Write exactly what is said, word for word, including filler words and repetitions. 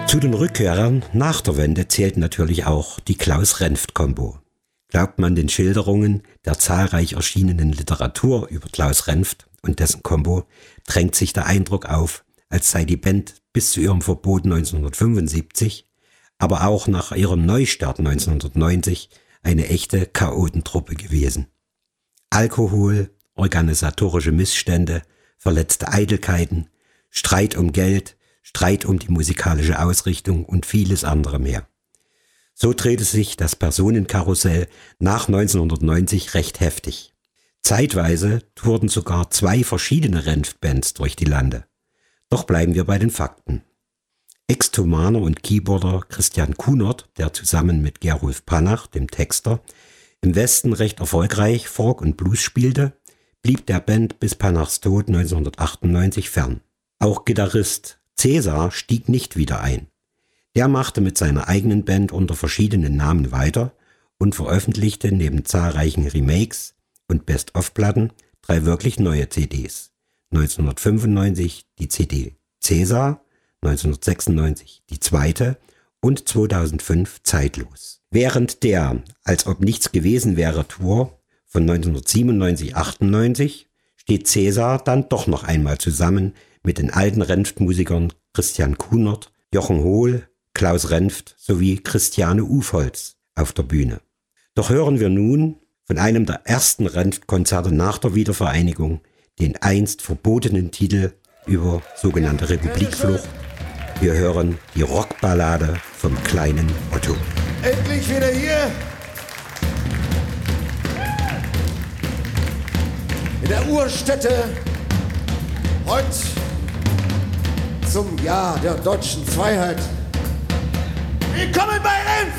Zu den Rückkehrern nach der Wende zählt natürlich auch die Klaus-Renft-Kombo. Glaubt man den Schilderungen der zahlreich erschienenen Literatur über Klaus Renft und dessen Kombo, drängt sich der Eindruck auf, als sei die Band bis zu ihrem Verbot neunzehnhundertfünfundsiebzig, aber auch nach ihrem Neustart neunzehnhundertneunzig eine echte Chaotentruppe gewesen. Alkohol, organisatorische Missstände, verletzte Eitelkeiten, Streit um Geld, Streit um die musikalische Ausrichtung und vieles andere mehr. So drehte sich das Personenkarussell nach neunzehnhundertneunzig recht heftig. Zeitweise tourten sogar zwei verschiedene Renft-Bands durch die Lande. Doch bleiben wir bei den Fakten. Ex-Thomaner und Keyboarder Christian Kunert, der zusammen mit Gerulf Panach, dem Texter, im Westen recht erfolgreich Folk und Blues spielte, blieb der Band bis Panachs Tod neunzehnhundertachtundneunzig fern. Auch Gitarrist Cäsar stieg nicht wieder ein. Der machte mit seiner eigenen Band unter verschiedenen Namen weiter und veröffentlichte neben zahlreichen Remakes und Best-of-Platten drei wirklich neue C Ds. neunzehnhundertfünfundneunzig die C D Cäsar, neunzehnhundertsechsundneunzig die zweite und zweitausendfünf Zeitlos. Während der Als ob nichts gewesen wäre Tour von neunzehnhundertsiebenundneunzig achtundneunzig steht Cäsar dann doch noch einmal zusammen mit den alten Renft-Musikern Christian Kunert, Jochen Hohl, Klaus Renft sowie Christiane Ufholz auf der Bühne. Doch hören wir nun von einem der ersten Renft-Konzerte nach der Wiedervereinigung den einst verbotenen Titel über sogenannte Republikflucht. Wir hören die Rockballade vom kleinen Otto. Endlich wieder hier in der Urstätte, heute zum Jahr der deutschen Freiheit. Willkommen bei Renft!